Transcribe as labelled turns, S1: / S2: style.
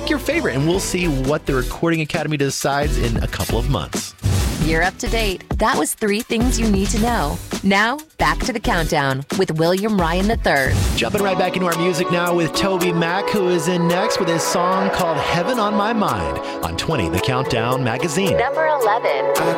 S1: pick your favorite, and we'll see what the Recording Academy decides in a couple of months.
S2: You're up to date. That was 3 things you need to know. Now, back to the countdown with William Ryan III.
S1: Jumping right back into our music now with Toby Mac, who is in next with his song called Heaven on My Mind on 20 The Countdown magazine.
S2: Number 11.